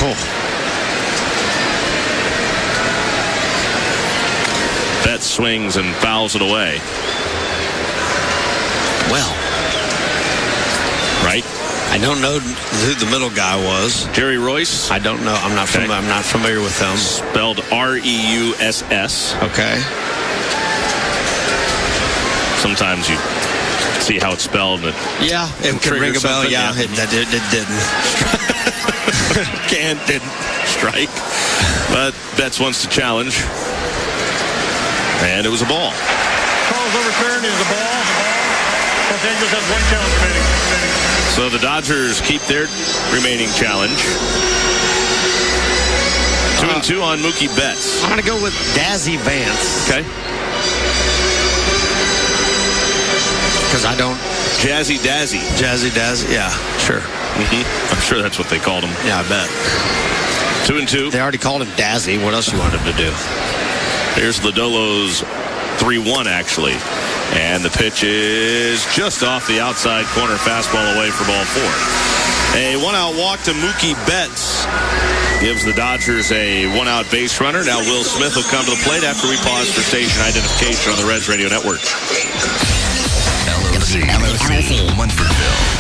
Oh. Betts swings and fouls it away. Well. Right? I don't know who the middle guy was. Jerry Royce? I don't know. I'm not familiar with him. Spelled Reuss. Okay. Sometimes you see how it's spelled. And it could ring a bell. Yeah, it didn't. Didn't strike. But Betts wants to challenge. And it was a ball. Call's overturned. It is a ball. Los Angeles has one challenge remaining. So the Dodgers keep their remaining challenge. 2-2 on Mookie Betts. I'm going to go with Dazzy Vance. Okay. Because I don't... Jazzy Dazzy. Yeah, sure. Mm-hmm. I'm sure that's what they called him. Yeah, I bet. 2-2. They already called him Dazzy. What else you want him to do? Here's Lodolo's 3-1, actually. And the pitch is just off the outside corner. Fastball away for ball 4. A one-out walk to Mookie Betts gives the Dodgers a one-out base runner. Now Will Smith will come to the plate after we pause for station identification on the Reds Radio Network. LOC, Munfordville.